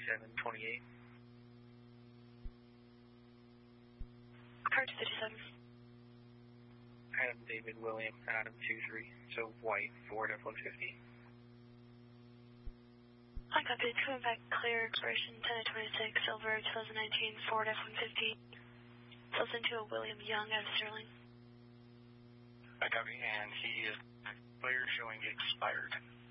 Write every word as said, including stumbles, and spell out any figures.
twenty-seven twenty-eight. Car two fifty-seven. Adam David William, Adam two three, so white, Ford F one fifty. I copy, it's coming back clear, expiration ten twenty-six, silver, twenty nineteen, Ford F one fifty. Sells into a William Young out of Sterling. I copy, and he is clear, showing expired.